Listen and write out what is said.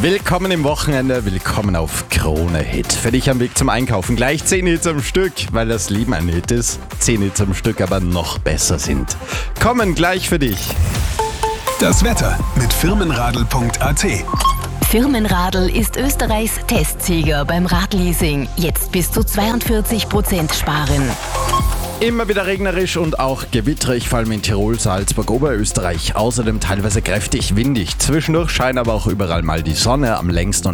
Willkommen im Wochenende, willkommen auf Krone Hit. Für dich am Weg zum Einkaufen gleich 10 Hits am Stück, weil das Leben ein Hit ist. 10 Hits am Stück aber noch besser sind. Kommen gleich für dich. Das Wetter mit Firmenradl.at. Firmenradl ist Österreichs Testsieger beim Radleasing. Jetzt bis zu 42% sparen. Immer wieder regnerisch und auch gewitterig, vor allem in Tirol, Salzburg, Oberösterreich. Außerdem teilweise kräftig windig. Zwischendurch scheint aber auch überall mal die Sonne, am längsten